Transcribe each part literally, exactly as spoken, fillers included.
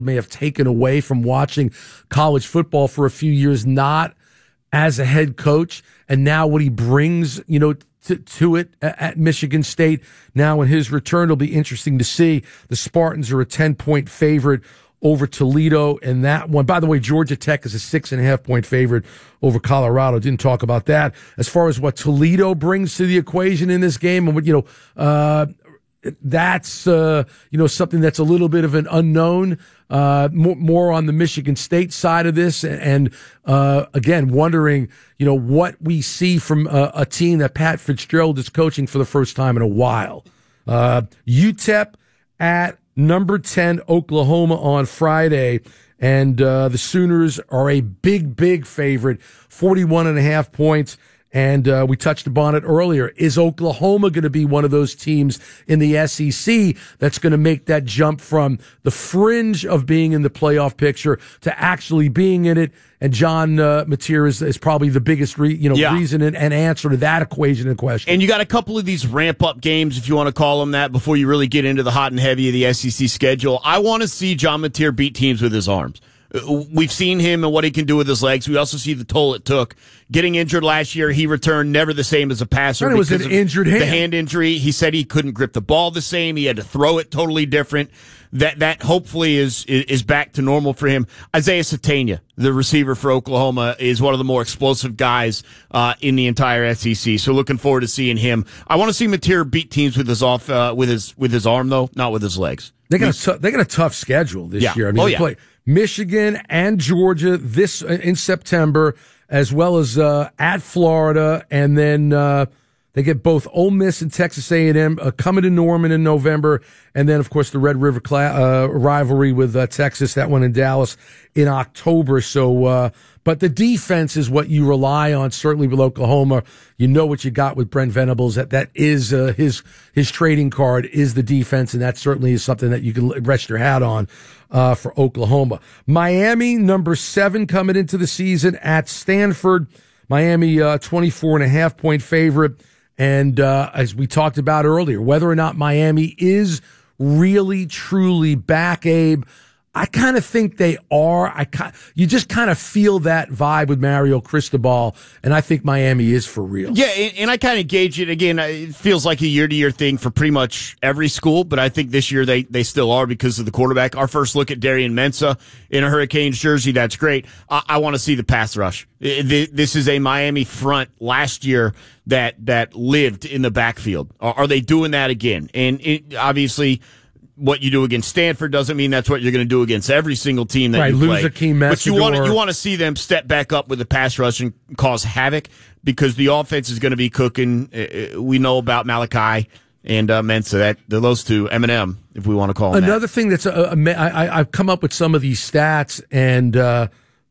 may have taken away from watching college football for a few years, not as a head coach, and now what he brings, you know, to, to it at Michigan State. Now in his return, it'll be interesting to see. The Spartans are a ten-point favorite over Toledo in that one. By the way, Georgia Tech is a six and a half point favorite over Colorado. Didn't talk about that. As far as what Toledo brings to the equation in this game, and what, you know, uh, that's, uh, you know, something that's a little bit of an unknown, uh, more, more on the Michigan State side of this. And, uh, again, wondering, you know, what we see from a, a team that Pat Fitzgerald is coaching for the first time in a while. Uh, U T E P at number ten, Oklahoma on Friday. And, uh, the Sooners are a big, big favorite, forty-one and a half points. And uh, we touched upon it earlier. Is Oklahoma going to be one of those teams in the S E C that's going to make that jump from the fringe of being in the playoff picture to actually being in it? And John uh, Mateer is, is probably the biggest re, you know, yeah. reason and, and answer to that equation and question. And you got a couple of these ramp-up games, if you want to call them that, before you really get into the hot and heavy of the S E C schedule. I want to see John Mateer beat teams with his arms. We've seen him and what he can do with his legs. We also see the toll it took. Getting injured last year, he returned never the same as a passer. It was an injured hand. The hand injury. He said he couldn't grip the ball the same. He had to throw it totally different. That that hopefully is is back to normal for him. Isaiah Satania, the receiver for Oklahoma, is one of the more explosive guys uh, in the entire S E C. So looking forward to seeing him. I want to see Mateer beat teams with his off uh, with his with his arm though, not with his legs. They got a t- they got a tough schedule this yeah. year. I mean, oh, they yeah. play Michigan and Georgia this in September, as well as uh, at Florida, and then uh, they get both Ole Miss and Texas A and M uh, coming to Norman in November, and then of course the Red River cla- uh, rivalry with uh, Texas, that one in Dallas in October. So, uh, but the defense is what you rely on. Certainly with Oklahoma, you know what you got with Brent Venables. That that is uh, his his trading card is the defense, and that certainly is something that you can rest your hat on. Uh, for Oklahoma. Miami, number seven coming into the season at Stanford. Miami, uh, twenty-four and a half point favorite. And, uh, as we talked about earlier, whether or not Miami is really, truly back, Abe, I kind of think they are. I kind, you just kind of feel that vibe with Mario Cristobal, and I think Miami is for real. Yeah, and, and I kind of gauge it. Again, it feels like a year-to-year thing for pretty much every school, but I think this year they, they still are because of the quarterback. Our first look at Darian Mensah in a Hurricanes jersey, that's great. I, I want to see the pass rush. This is a Miami front last year that that lived in the backfield. Are, are they doing that again? And it, obviously, what you do against Stanford doesn't mean that's what you're going to do against every single team that right, you lose play. Akeem But you want to Matador. you want to see them step back up with the pass rush and cause havoc because the offense is going to be cooking. Uh, we know about Malachi and uh, Mensah. That those two, Eminem, if we want to call them Another that. thing that's uh, I, I've come up with some of these stats, and uh,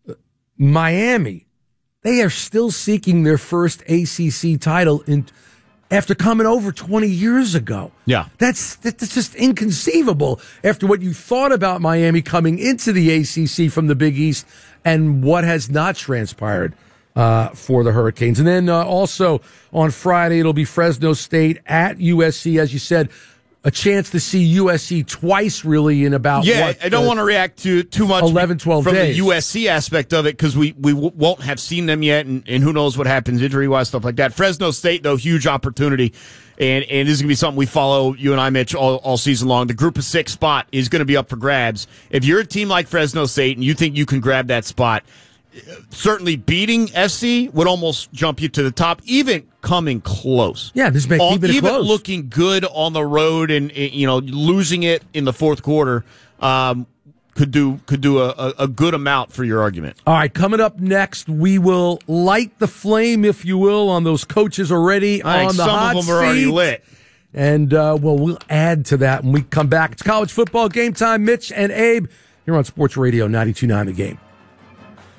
Miami, they are still seeking their first A C C title in. After coming over twenty years ago. Yeah. That's that's just inconceivable after what you thought about Miami coming into the A C C from the Big East and what has not transpired uh, for the Hurricanes. And then uh, also on Friday, it'll be Fresno State at U S C, as you said. A chance to see U S C twice, really, in about yeah. what, I don't uh, want to react to too much eleven, twelve from days. the U S C aspect of it because we we w- won't have seen them yet, and, and who knows what happens injury wise, stuff like that. Fresno State, though, huge opportunity, and and this is gonna be something we follow you and I, Mitch, all, all season long. The Group of Six spot is going to be up for grabs. If you're a team like Fresno State and you think you can grab that spot, certainly beating F C would almost jump you to the top, even coming close. Yeah, this may All, keep it even close. looking good on the road and, you know, losing it in the fourth quarter um, could do could do a, a good amount for your argument. All right, coming up next, we will light the flame, if you will, on those coaches already I on think the some hot of them are already seat. lit. And, uh, well, we'll add to that when we come back. It's college football game time. Mitch and Abe here on Sports Radio ninety-two point nine The Game.